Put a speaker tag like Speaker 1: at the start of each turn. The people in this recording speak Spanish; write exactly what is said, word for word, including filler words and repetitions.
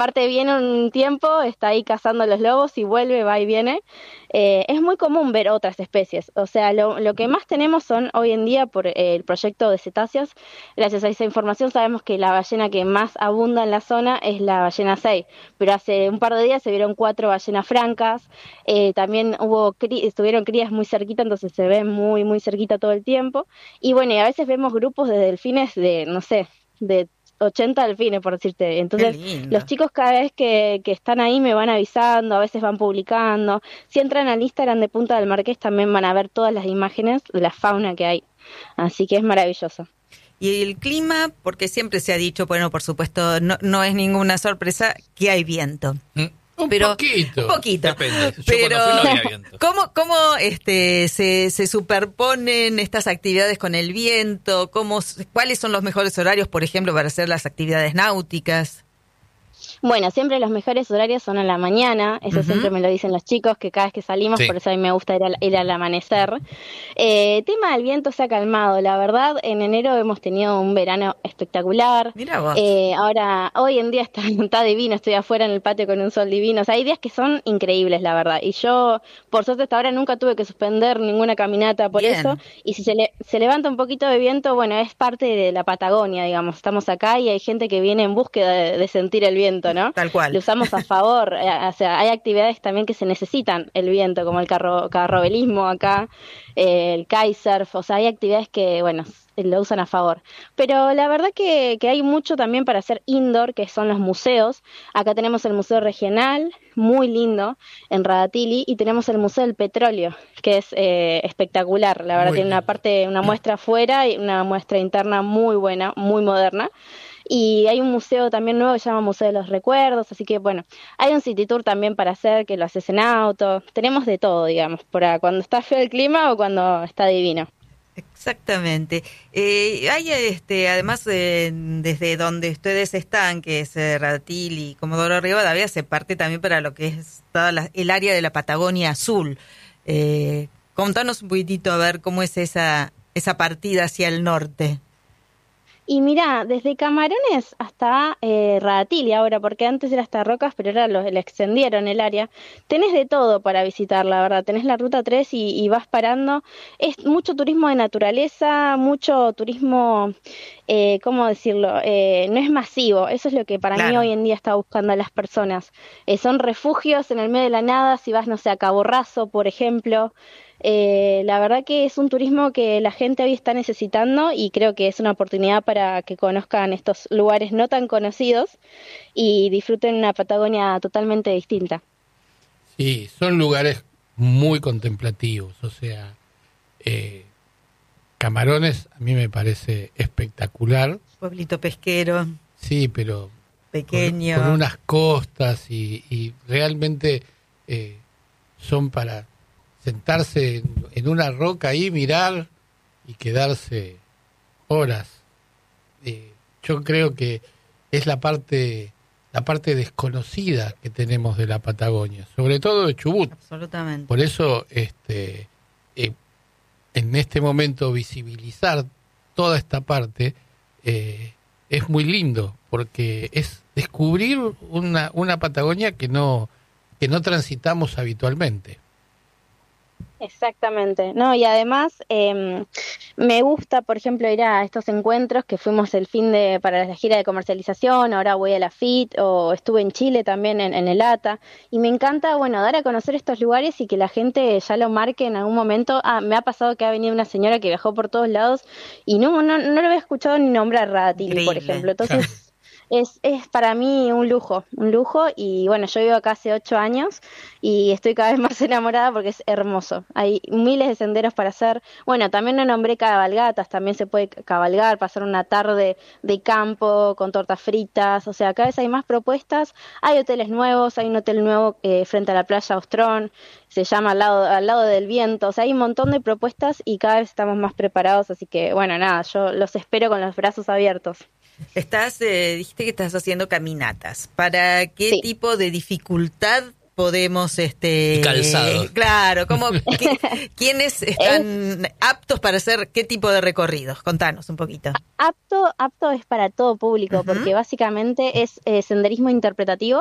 Speaker 1: aparte viene un tiempo, está ahí cazando los lobos y vuelve, va y viene. Eh, es muy común ver otras especies. O sea, lo, lo que más tenemos son hoy en día por eh, el proyecto de cetáceos. Gracias a esa información sabemos que la ballena que más abunda en la zona es la ballena sei, pero hace un par de días se vieron cuatro ballenas francas. Eh, también hubo cri- estuvieron crías muy cerquita, entonces se ven muy, muy cerquita todo el tiempo. Y bueno, y a veces vemos grupos de delfines de, no sé, de ochenta delfines, por decirte.
Speaker 2: Qué
Speaker 1: Entonces, los
Speaker 2: lindo.
Speaker 1: chicos cada vez que, que están ahí me van avisando, a veces van publicando. Si entran al Instagram de Punta del Marqués también van a ver todas las imágenes de la fauna que hay. Así que es maravilloso.
Speaker 2: Y el clima, porque siempre se ha dicho, bueno, por supuesto, no, no es ninguna sorpresa que hay viento.
Speaker 3: Mm, Un
Speaker 2: Pero
Speaker 3: poquito.
Speaker 2: un poquito.
Speaker 4: Depende. Yo
Speaker 2: Pero
Speaker 4: cuando fui no había viento.
Speaker 2: ¿cómo, cómo este, se, se superponen estas actividades con el viento? ¿Cómo, ¿Cuáles son los mejores horarios, por ejemplo, para hacer las actividades náuticas?
Speaker 1: Bueno, siempre los mejores horarios son a la mañana, eso
Speaker 2: Uh-huh.
Speaker 1: siempre me lo dicen los chicos, que cada vez que salimos,
Speaker 4: Sí.
Speaker 1: por eso a mí me gusta ir al, ir al amanecer. Eh, tema del viento se ha calmado, la verdad, en enero hemos tenido un verano espectacular.
Speaker 2: Mira vos.
Speaker 1: Eh, ahora, hoy en día está, está divino, estoy afuera en el patio con un sol divino, o sea, hay días que son increíbles, la verdad, y yo, por suerte, hasta ahora nunca tuve que suspender ninguna caminata por
Speaker 2: Bien.
Speaker 1: eso, y si se, le, se levanta un poquito de viento, bueno, es parte de la Patagonia, digamos, estamos acá y hay gente que viene en búsqueda de, de sentir el viento, ¿no?
Speaker 2: Tal cual.
Speaker 1: Lo usamos a favor, eh, o sea, hay actividades también que se necesitan el viento, como el carro, carrobelismo acá, eh, el kitesurf, o sea, hay actividades que, bueno, s- lo usan a favor. Pero la verdad que, que hay mucho también para hacer indoor, que son los museos. Acá tenemos el Museo Regional, muy lindo, en Radatili, y tenemos el Museo del Petróleo, que es eh, espectacular, la verdad,
Speaker 3: Muy
Speaker 1: tiene una
Speaker 3: lindo.
Speaker 1: parte, una muestra afuera y una muestra interna muy buena, muy moderna. Y hay un museo también nuevo que se llama Museo de los Recuerdos, así que bueno, hay un city tour también para hacer, que lo haces en auto, tenemos de todo, digamos, para cuando está feo el clima o cuando está divino.
Speaker 2: Exactamente. Eh, hay, este, además, eh, desde donde ustedes están, que es eh, Ratil y Comodoro Rivadavia, se parte también para lo que es toda la- el área de la Patagonia Azul. Eh, contanos un poquitito a ver cómo es esa, esa partida hacia el norte.
Speaker 1: Y mira, desde Camarones hasta eh, Radatili ahora, porque antes era hasta Rocas, pero ahora lo, le extendieron el área. Tenés de todo para visitar, la verdad. Tenés la ruta tres y, y vas parando. Es mucho turismo de naturaleza, mucho turismo, eh, ¿cómo decirlo? Eh, no es masivo. Eso es lo que para mí
Speaker 2: Claro.
Speaker 1: hoy en día está buscando a las personas. Eh, son refugios en el medio de la nada, si vas, no sé, a Cabo Raso, por ejemplo. Eh, la verdad que es un turismo que la gente hoy está necesitando y creo que es una oportunidad para que conozcan estos lugares no tan conocidos y disfruten una Patagonia totalmente distinta.
Speaker 3: Sí, son lugares muy contemplativos, o sea, eh, Camarones a mí me parece espectacular,
Speaker 2: Pueblito pesquero,
Speaker 3: sí, pero con,
Speaker 2: pequeño.
Speaker 3: con unas costas y, y realmente eh, son para sentarse en, en una roca ahí, mirar y quedarse horas. Eh, yo creo que es la parte la parte desconocida que tenemos de la Patagonia, sobre todo de Chubut.
Speaker 2: Absolutamente.
Speaker 3: Por eso, este, eh, en este momento visibilizar toda esta parte eh, es muy lindo, porque es descubrir una, una Patagonia que no que no transitamos habitualmente.
Speaker 1: Exactamente, no, y además eh, me gusta, por ejemplo, ir a estos encuentros que fuimos el fin de para la gira de comercialización, ahora voy a la F I T o estuve en Chile también en, en el A T A y me encanta, bueno, dar a conocer estos lugares y que la gente ya lo marque en algún momento. Ah, me ha pasado que ha venido una señora que viajó por todos lados y no, no, no lo había escuchado ni nombrar Radatili, por
Speaker 2: Increíble.
Speaker 1: ejemplo, entonces... Es, es para mí un lujo, un lujo y bueno, yo vivo acá hace ocho años y estoy cada vez más enamorada porque es hermoso. Hay miles de senderos para hacer. Bueno, también no nombré cabalgatas, también se puede cabalgar, pasar una tarde de campo con tortas fritas, o sea, cada vez hay más propuestas. Hay hoteles nuevos, hay un hotel nuevo eh, frente a la playa Ostrón, se llama al lado, al lado del viento, o sea, hay un montón de propuestas y cada vez estamos más preparados, así que bueno, nada, yo los espero con los brazos abiertos.
Speaker 2: Estás, eh, dijiste que estás haciendo caminatas. ¿Para qué
Speaker 1: Sí.
Speaker 2: tipo de dificultad podemos, este,
Speaker 4: Y calzado.
Speaker 2: Claro, ¿cómo, qué, quiénes están es, aptos para hacer qué tipo de recorridos? Contanos un poquito.
Speaker 1: Apto, apto es para todo público, uh-huh. porque básicamente es eh, senderismo interpretativo.